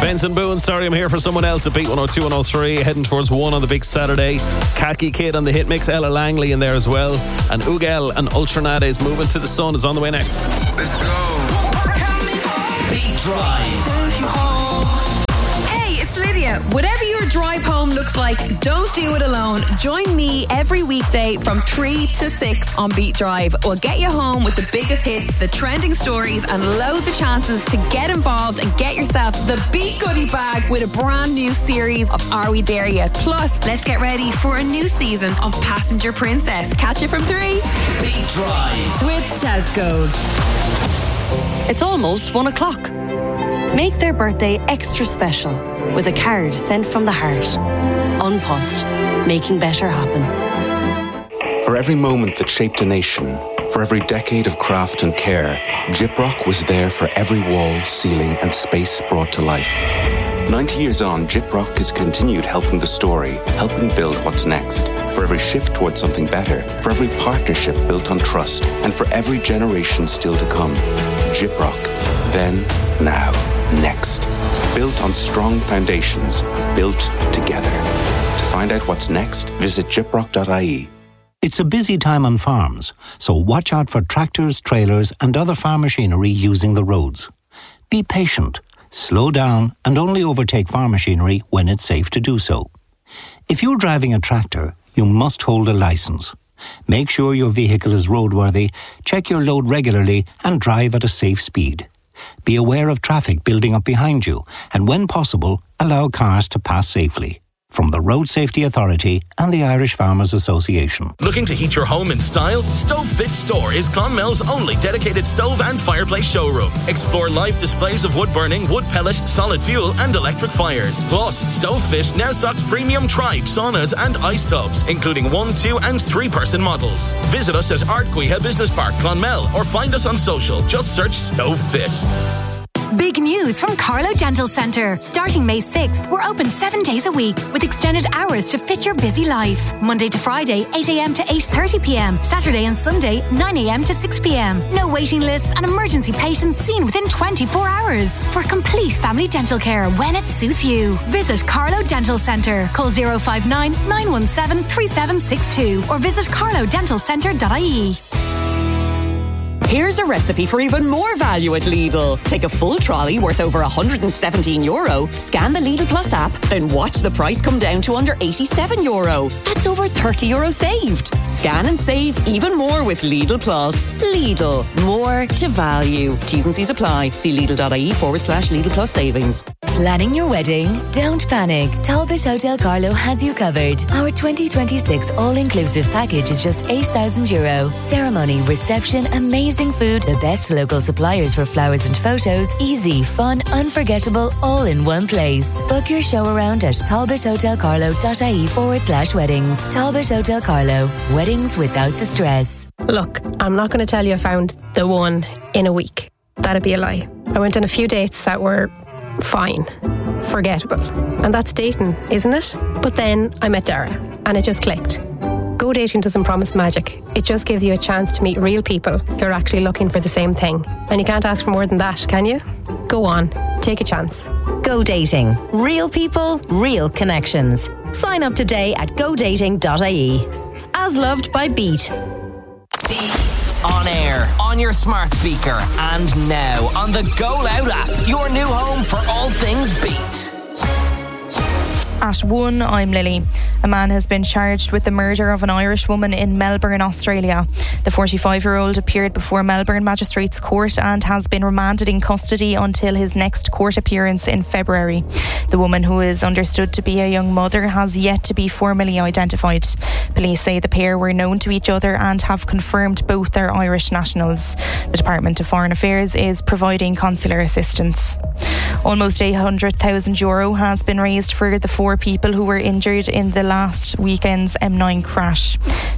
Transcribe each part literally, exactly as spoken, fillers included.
Benson Boone, Sorry I'm Here for Someone Else at Beat one oh two, one oh three, heading towards one on the big Saturday. Khaki Kid on the hit mix, Ella Langley in there as well. And Ugel and Ultranades, Moving to the Sun, is on the way next. Let's go. Beat Drive. Hey, it's Lydia. Whatever your drive home looks like, don't do it alone. Join me every weekday from three to six on Beat Drive. We'll get you home with the biggest hits, the trending stories, and loads of chances to get involved and get yourself the Beat Goodie Bag with a brand new series of Are We There Yet? Plus, let's get ready for a new season of Passenger Princess. Catch it from three. Beat Drive with Tesco. It's almost one o'clock. Make their birthday extra special with a card sent from the heart. An Post, making better happen. For every moment that shaped a nation, for every decade of craft and care, Gyprock was there for every wall, ceiling and space brought to life. ninety years on, Gyprock has continued helping the story, helping build what's next. For every shift towards something better, for every partnership built on trust, and for every generation still to come. Gyprock. Then, now, next. Built on strong foundations, built together. To find out what's next, visit gyprock dot I E. It's a busy time on farms, so watch out for tractors, trailers and other farm machinery using the roads. Be patient, slow down and only overtake farm machinery when it's safe to do so. If you're driving a tractor, you must hold a licence. Make sure your vehicle is roadworthy, check your load regularly and drive at a safe speed. Be aware of traffic building up behind you and when possible, allow cars to pass safely. From the Road Safety Authority and the Irish Farmers Association. Looking to heat your home in style? Stove Fit Store is Clonmel's only dedicated stove and fireplace showroom. Explore live displays of wood burning, wood pellet, solid fuel and electric fires. Plus, Stove Fit now stocks premium Tribe saunas and ice tubs, including one, two and three person models. Visit us at Ardcuiha Business Park, Clonmel, or find us on social. Just search Stove Fit. Big news from Carlo Dental Centre. Starting May sixth, we're open seven days a week with extended hours to fit your busy life. Monday to Friday, eight a.m. to eight thirty p.m. Saturday and Sunday, nine a.m. to six p.m. No waiting lists and emergency patients seen within twenty-four hours. For complete family dental care when it suits you. Visit Carlo Dental Centre. Call zero five nine, nine one seven, three seven six two or visit carlo dental centre dot I E. Here's a recipe for even more value at Lidl. Take a full trolley worth over one hundred seventeen euro, scan the Lidl Plus app, then watch the price come down to under eighty-seven euro. That's over thirty euro saved. Scan and save even more with Lidl Plus. Lidl, more to value. T's and C's apply. See lidl.ie forward slash Lidl Plus savings. Planning your wedding? Don't panic. Talbot Hotel Carlo has you covered. Our twenty twenty-six all-inclusive package is just eight thousand euro. Ceremony, reception, amazing food, the best local suppliers for flowers and photos, easy, fun, unforgettable, all in one place. Book your show around at talbothotelcarlo.ie forward slash weddings. Talbot Hotel Carlo. Weddings without the stress. Look, I'm not going to tell you I found the one in a week. That'd be a lie. I went on a few dates that were fine, forgettable. And that's dating, isn't it? But then I met Dara and it just clicked. Go dating doesn't promise magic. It just gives you a chance to meet real people who are actually looking for the same thing. And you can't ask for more than that, can you? Go on, take a chance. Go dating. Real people, real connections. Sign up today at go dating dot I E. As loved by Beat. Beat. On air, on your smart speaker, and now on the Go Loud app. Your new home for all things Beat. At one, I'm Lily. A man has been charged with the murder of an Irish woman in Melbourne, Australia. The forty-five-year-old appeared before Melbourne Magistrates Court and has been remanded in custody until his next court appearance in February. The woman, who is understood to be a young mother, has yet to be formally identified. Police say the pair were known to each other and have confirmed both their Irish nationals. The Department of Foreign Affairs is providing consular assistance. Almost eight hundred thousand euro has been raised for the four people who were injured in the last weekend's M nine crash.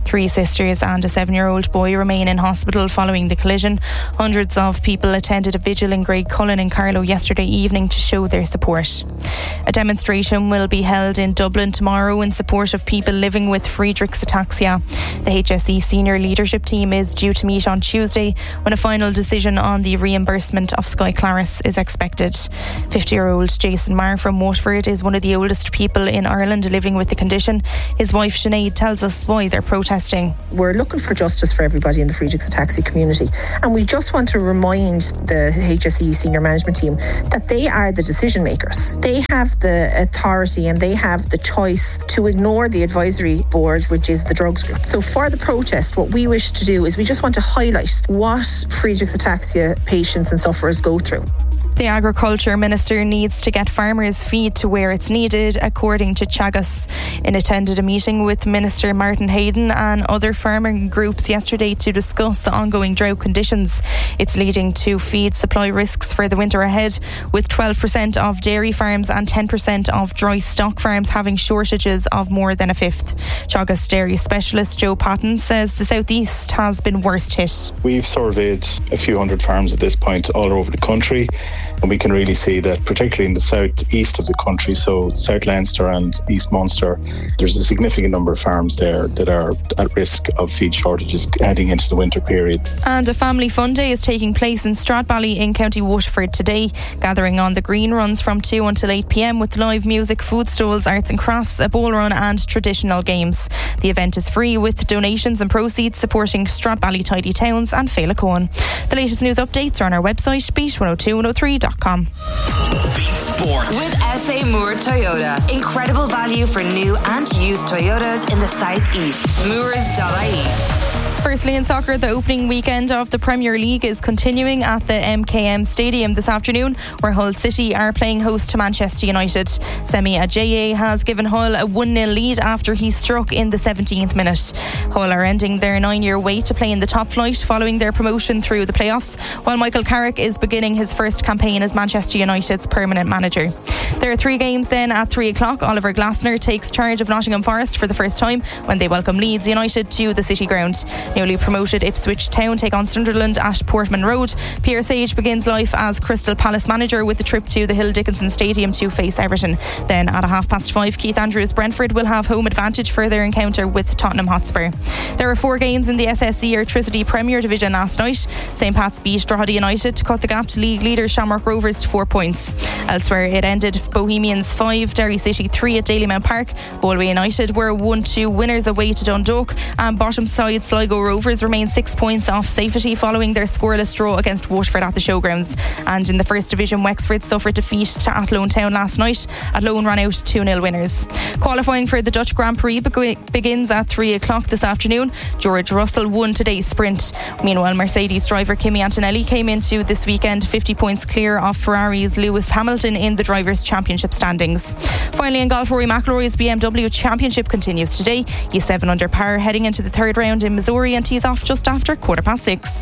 Three sisters and a seven-year-old boy remain in hospital following the collision. Hundreds of people attended a vigil in Graiguecullen in Carlow yesterday evening to show their support. A demonstration will be held in Dublin tomorrow in support of people living with Friedreich's ataxia. The H S E senior leadership team is due to meet on Tuesday when a final decision on the reimbursement of Sky Claris is expected. fifty-year-old Jason Marr from Waterford is one of the oldest people in Ireland living with the condition. His wife Sinead tells us why they're protesting. We're looking for justice for everybody in the Friedreich's ataxia community, and we just want to remind the H S E senior management team that they are the decision makers. They have the authority and they have the choice to ignore the advisory board, which is the drugs group. So for the protest, what we wish to do is we just want to highlight what Friedreich's ataxia patients and sufferers go through. The Agriculture Minister needs to get farmers' feed to where it's needed, according to Teagasc. It attended a meeting with Minister Martin Hayden and other farming groups yesterday to discuss the ongoing drought conditions. It's leading to feed supply risks for the winter ahead, with twelve percent of dairy farms and ten percent of dry stock farms having shortages of more than a fifth. Teagasc dairy specialist Joe Patton says the southeast has been worst hit. We've surveyed a few hundred farms at this point all over the country, and we can really see that particularly in the southeast of the country, so South Leinster and East Munster, there's a significant number of farms there that are at risk of feed shortages heading into the winter period. And a family fun day is taking place in Stradbally in County Waterford today. Gathering on the green runs from two until eight p.m. with live music, food stalls, arts and crafts, a ball run and traditional games. The event is free with donations and proceeds supporting Stradbally Tidy Towns and Féile Coen. The latest news updates are on our website, beat one oh two one oh three dot com. Beat Sport with S A Moore Toyota. Incredible value for new and used Toyotas in the southeast. Moores dot I E. Firstly, in soccer, the opening weekend of the Premier League is continuing at the M K M Stadium this afternoon, where Hull City are playing host to Manchester United. Semi Ajayi has given Hull a one nil lead after he struck in the seventeenth minute. Hull are ending their nine-year wait to play in the top flight following their promotion through the playoffs, while Michael Carrick is beginning his first campaign as Manchester United's permanent manager. There are three games then at three o'clock. Oliver Glasner takes charge of Nottingham Forest for the first time when they welcome Leeds United to the City Ground. Newly promoted Ipswich Town take on Sunderland at Portman Road. Pierre Sage begins life as Crystal Palace manager with the trip to the Hill Dickinson Stadium to face Everton. Then at a half past five, Keith Andrews Brentford will have home advantage for their encounter with Tottenham Hotspur. There are four games in the S S E Electricity Premier Division last night. Saint Pat's beat Drogheda United to cut the gap to league leader Shamrock Rovers to four points. Elsewhere it ended Bohemians five, Derry City three at Dalymount Park. Galway United were one two winners away to Dundalk, and bottom side Sligo Rovers remain six points off safety following their scoreless draw against Waterford at the Showgrounds. And in the First Division, Wexford suffered defeat to Athlone Town last night. Athlone ran out two nil winners. Qualifying for the Dutch Grand Prix begins at three o'clock this afternoon. George Russell won today's sprint. Meanwhile, Mercedes driver Kimi Antonelli came into this weekend fifty points clear of Ferrari's Lewis Hamilton in the Drivers' Championship standings. Finally, in golf, Rory McIlroy's B M W Championship continues today. He's seven under par heading into the third round in Missouri and tees off just after quarter past six.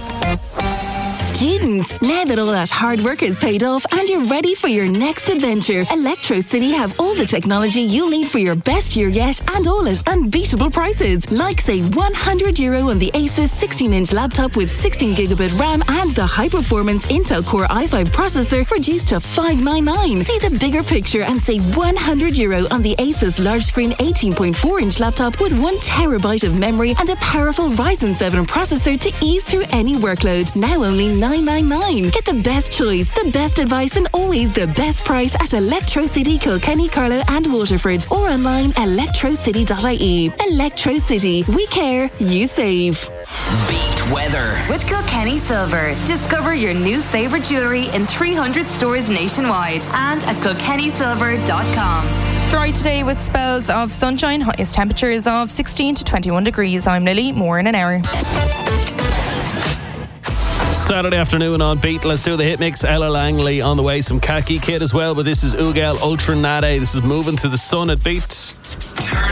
Students, now that all that hard work is paid off and you're ready for your next adventure, Electro City have all the technology you'll need for your best year yet, and all at unbeatable prices. Like save one hundred euro on the Asus sixteen inch laptop with sixteen gigabit RAM and the high-performance Intel Core i five processor reduced to five ninety-nine. See the bigger picture and save one hundred euro on the Asus large screen eighteen point four inch laptop with one terabyte of memory and a powerful Ryzen seven processor to ease through any workload. Now only nine ninety-nine. Get the best choice, the best advice, and always the best price at Electro City, Kilkenny, Carlow, and Waterford, or online electro city dot I E. Electro City. We care, you save. Beat weather with Kilkenny Silver. Discover your new favourite jewellery in three hundred stores nationwide and at kilkenny silver dot com. Dry today with spells of sunshine, highest temperatures of sixteen to twenty-one degrees. I'm Lily, more in an hour. Saturday afternoon on Beat. Let's do the hit mix. Ella Langley on the way. Some Khaki Kid as well, but this is Ugel Ultra Nade. This is Moving to the Sun at Beat.